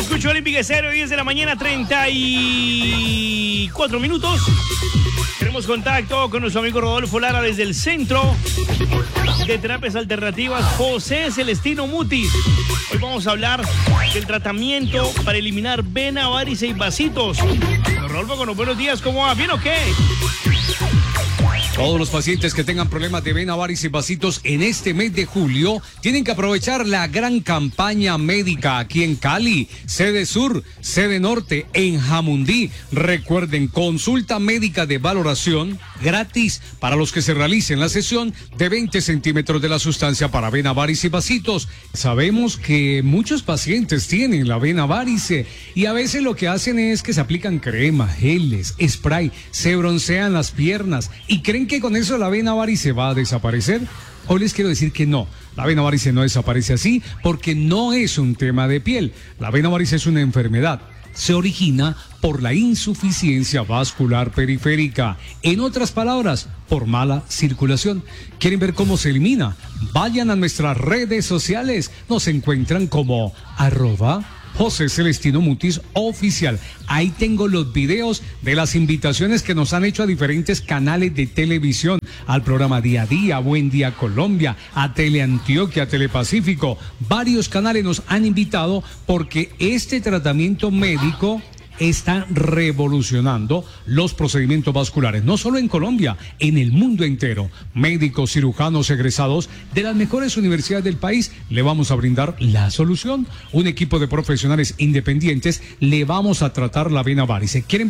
escucho Olímpica Estéreo, 10 de la mañana, 34 minutos. Tenemos contacto con nuestro amigo Rodolfo Lara desde el Centro de Terapias Alternativas José Celestino Mutis. Hoy vamos a hablar del tratamiento para eliminar vena, varices y vasitos. Rodolfo, con los buenos días, ¿cómo va? ¿Bien o qué? Todos los pacientes que tengan problemas de vena, varices y vasitos en este mes de julio tienen que aprovechar la gran campaña médica aquí en Cali, sede sur, sede norte, en Jamundí. Recuerden, consulta médica de valoración gratis para los que se realicen la sesión de 20 centímetros de la sustancia para vena, varice y vasitos. Sabemos que muchos pacientes tienen la vena varice y a veces lo que hacen es que se aplican crema, geles, spray, se broncean las piernas y creen que con eso la vena varice va a desaparecer. Hoy les quiero decir que no, la vena varice no desaparece así porque no es un tema de piel. La vena varice es una enfermedad. Se origina por la insuficiencia vascular periférica. En otras palabras, por mala circulación. ¿Quieren ver cómo se elimina? Vayan a nuestras redes sociales. Nos encuentran como @José Celestino Mutis Oficial. Ahí tengo los videos de las invitaciones que nos han hecho a diferentes canales de televisión, al programa Día a Día, Buen Día Colombia, a Teleantioquia, Telepacífico. Varios canales nos han invitado porque este tratamiento médico está revolucionando los procedimientos vasculares, no solo en Colombia, en el mundo entero. Médicos, cirujanos egresados de las mejores universidades del país le vamos a brindar la solución. Un equipo de profesionales independientes le vamos a tratar la vena varice. ¿Quieren